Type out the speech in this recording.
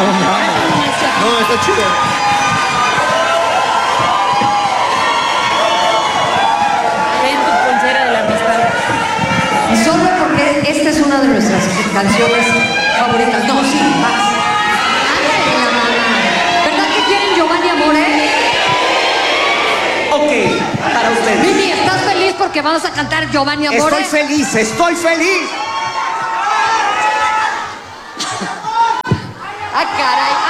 No, está chido. Ven tu pulsera de la amistad. Y solo porque esta es una de nuestras canciones favoritas. No, sí, más. Ándale, la mamá. ¿Verdad que quieren Giovanni Amore? Ok, para ustedes. Mimi, ¿estás feliz porque vamos a cantar Giovanni Amore? Estoy feliz, estoy feliz. ¡Ah, caray!